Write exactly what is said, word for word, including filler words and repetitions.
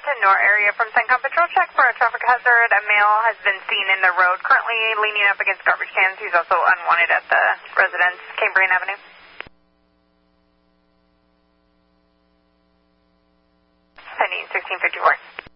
Nor area from CENTCOM Patrol. Check for a traffic hazard. A male has been seen in the road, currently leaning up against garbage cans. He's also unwanted at the residence, Cambrian Avenue. Pending sixteen fifty-four.